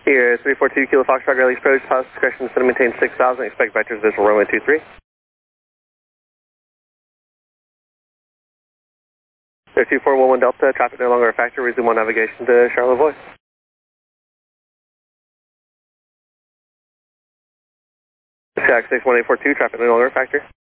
Here, 342 Kilo Foxtrot, release approach, pilot discretion, center maintain 6000, expect vectors visual runway 23. 2411 Delta, traffic no longer a factor, resume on navigation to Charlevoix. Jack 61842, traffic no longer a factor.